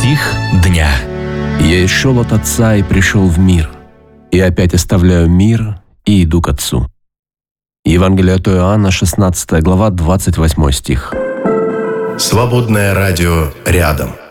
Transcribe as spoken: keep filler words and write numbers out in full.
Стих дня. «Я исшел от Отца и пришел в мир, и опять оставляю мир и иду к Отцу». Евангелие от Иоанна, шестнадцатая глава, двадцать восьмой стих. Свободное радио рядом.